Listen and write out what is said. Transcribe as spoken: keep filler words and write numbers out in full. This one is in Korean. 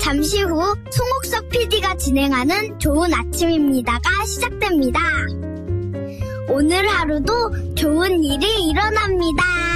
잠시 후 송옥석 피디가 진행하는 좋은 아침입니다가 시작됩니다. 오늘 하루도 좋은 일이 일어납니다.